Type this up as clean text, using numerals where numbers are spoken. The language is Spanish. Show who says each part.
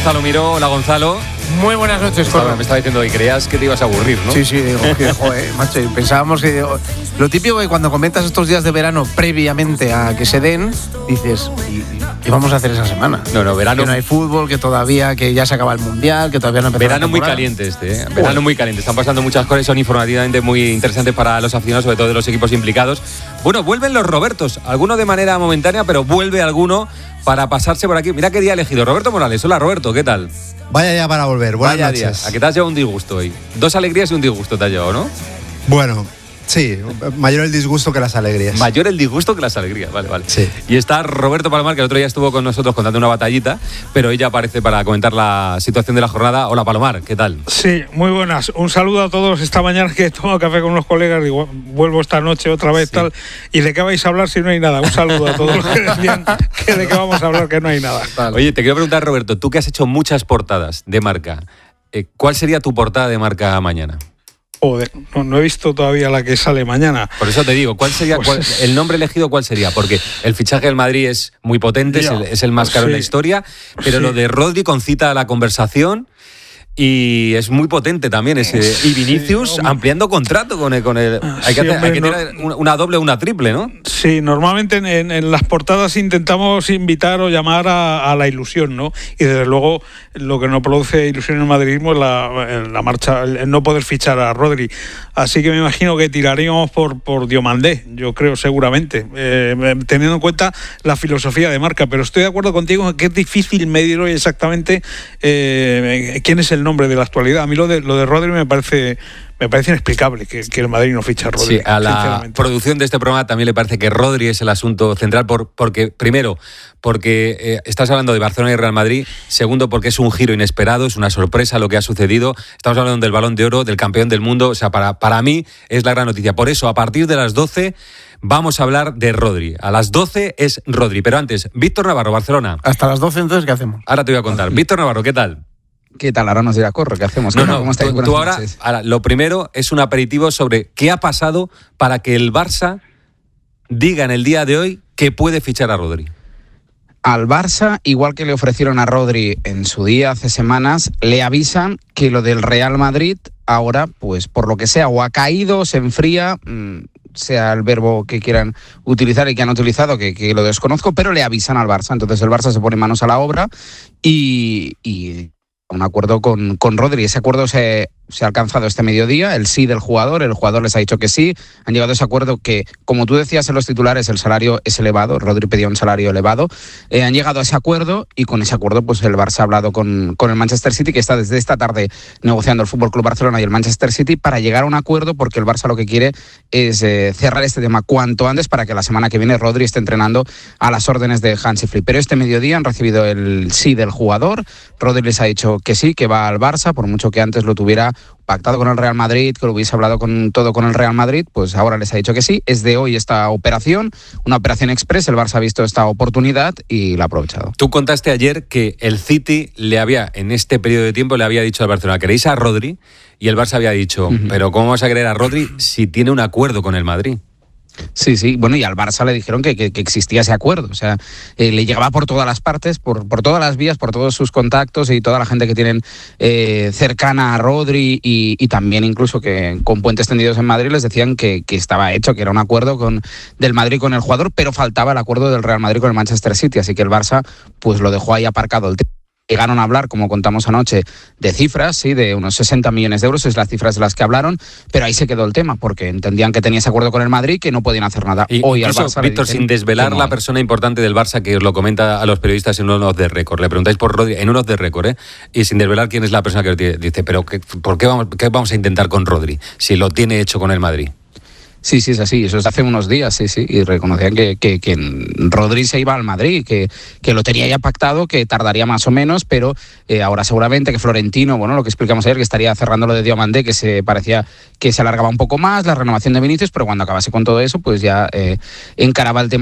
Speaker 1: Gonzalo Miró. Hola, Gonzalo.
Speaker 2: Muy buenas noches, Corro.
Speaker 1: Me estaba diciendo, y creías que te ibas a aburrir, ¿no?
Speaker 2: Sí, digo, joder, macho, pensábamos que... Lo típico que cuando comentas estos días de verano previamente a que se den, dices, ¿qué vamos a hacer esa semana?
Speaker 1: No, verano...
Speaker 2: Que no hay fútbol, que ya se acaba el Mundial, que todavía no empezó
Speaker 1: Verano muy caliente Verano muy caliente. Están pasando muchas cosas, son informativamente muy interesantes para los aficionados, sobre todo de los equipos implicados. Bueno, vuelven los Robertos, algunos de manera momentánea, pero vuelve alguno para pasarse por aquí. Mira qué día elegido, Roberto Morales. Hola, Roberto, ¿qué tal?
Speaker 3: Vaya día para volver, buenas
Speaker 1: Vaya
Speaker 3: noches.
Speaker 1: Día. ¿A qué te has llevado un disgusto hoy? 2 alegrías y un disgusto te has llevado, ¿no?
Speaker 3: Bueno, sí, mayor el disgusto que las alegrías.
Speaker 1: Mayor el disgusto que las alegrías, vale.
Speaker 3: Sí.
Speaker 1: Y está Roberto Palomar, que el otro día estuvo con nosotros contando una batallita, pero hoy ya aparece para comentar la situación de la jornada. Hola, Palomar, ¿qué tal?
Speaker 4: Sí, muy buenas. Un saludo a todos. Esta mañana que he tomado café con unos colegas, digo, vuelvo esta noche otra vez, tal. ¿Y de qué vais a hablar si no hay nada? Un saludo a todos los que decían que de qué vamos a hablar, que no hay nada.
Speaker 1: Vale. Oye, te quiero preguntar, Roberto, tú que has hecho muchas portadas de Marca, ¿cuál sería tu portada de Marca mañana?
Speaker 4: Joder, no he visto todavía la que sale mañana.
Speaker 1: Por eso te digo, ¿cuál sería el nombre elegido? ¿Cuál sería? Porque el fichaje del Madrid es muy potente, es el más caro en la historia, pero lo de Rodri concita a la conversación y es muy potente también ese. Y Vinicius ampliando contrato con el hay que tener una doble o una triple, ¿no?
Speaker 4: Sí, normalmente en las portadas intentamos invitar o llamar a la ilusión, ¿no? Y desde luego lo que no produce ilusión en el madridismo es la marcha, el no poder fichar a Rodri. Así que me imagino que tiraríamos por Diomandé, yo creo seguramente, teniendo en cuenta la filosofía de Marca. Pero estoy de acuerdo contigo en que es difícil medir hoy exactamente quién es el nombre de la actualidad. A mí lo de Rodri me parece inexplicable que el Madrid no ficha a Rodri.
Speaker 1: Sí, a la producción de este programa también le parece que Rodri es el asunto central porque estás hablando de Barcelona y Real Madrid. Segundo, porque es un giro inesperado, es una sorpresa lo que ha sucedido. Estamos hablando del Balón de Oro, del campeón del mundo. O sea, para mí es la gran noticia. Por eso, a partir de las 12 vamos a hablar de Rodri. A las 12 es Rodri. Pero antes, Víctor Navarro, Barcelona.
Speaker 2: Hasta las 12, entonces, ¿qué hacemos?
Speaker 1: Ahora te voy a contar. Víctor Navarro, ¿qué tal?
Speaker 5: ¿Qué tal? Ahora nos dirá Corro, ¿qué hacemos?
Speaker 1: ¿Cómo estáis? Tú ahora, lo primero es un aperitivo sobre qué ha pasado para que el Barça diga en el día de hoy que puede fichar a Rodri.
Speaker 5: Al Barça, igual que le ofrecieron a Rodri en su día hace semanas, le avisan que lo del Real Madrid ahora, pues por lo que sea, o ha caído, se enfría, sea el verbo que quieran utilizar y que han utilizado, que lo desconozco, pero le avisan al Barça. Entonces el Barça se pone manos a la obra y un acuerdo con Rodri. Ese acuerdo se ha alcanzado este mediodía, el sí del jugador, el jugador les ha dicho que sí, han llegado a ese acuerdo que, como tú decías en los titulares, el salario es elevado, Rodri pedía un salario elevado, han llegado a ese acuerdo y con ese acuerdo pues el Barça ha hablado con el Manchester City, que está desde esta tarde negociando el FC Barcelona y el Manchester City para llegar a un acuerdo, porque el Barça lo que quiere es cerrar este tema cuanto antes para que la semana que viene Rodri esté entrenando a las órdenes de Hansi Flick. Pero este mediodía han recibido el sí del jugador, Rodri les ha dicho que sí, que va al Barça, por mucho que antes lo tuviera pactado con el Real Madrid, que lo hubiese hablado con el Real Madrid, pues ahora les ha dicho que sí. Es de hoy esta operación, una operación express. El Barça ha visto esta oportunidad y la ha aprovechado.
Speaker 1: Tú contaste ayer que el City en este periodo de tiempo, le había dicho al Barcelona, ¿queréis a Rodri? Y el Barça había dicho, pero ¿cómo vas a querer a Rodri si tiene un acuerdo con el Madrid?
Speaker 5: Sí, bueno, y al Barça le dijeron que existía ese acuerdo, o sea, le llegaba por todas las partes, por todas las vías, por todos sus contactos y toda la gente que tienen cercana a Rodri y también incluso que con puentes tendidos en Madrid les decían que estaba hecho, que era un acuerdo del Madrid con el jugador, pero faltaba el acuerdo del Real Madrid con el Manchester City, así que el Barça pues lo dejó ahí aparcado el tema. Llegaron a hablar, como contamos anoche, de cifras, sí, de unos 60 millones de euros, es las cifras de las que hablaron, pero ahí se quedó el tema, porque entendían que tenía ese acuerdo con el Madrid, que no podían hacer nada.
Speaker 1: Y
Speaker 5: hoy al Barça,
Speaker 1: Víctor, sin desvelar la persona importante del Barça, que os lo comenta a los periodistas en un off the record, le preguntáis por Rodri en un off the record, y sin desvelar quién es la persona que dice, pero ¿por qué vamos a intentar con Rodri si lo tiene hecho con el Madrid?
Speaker 5: Sí, es así, eso es hace unos días, sí, y reconocían que Rodri se iba al Madrid, que lo tenía ya pactado, que tardaría más o menos, pero ahora seguramente que Florentino, bueno, lo que explicamos ayer, que estaría cerrando lo de Diomandé, que se parecía que se alargaba un poco más, la renovación de Vinicius, pero cuando acabase con todo eso, pues ya encaraba el tema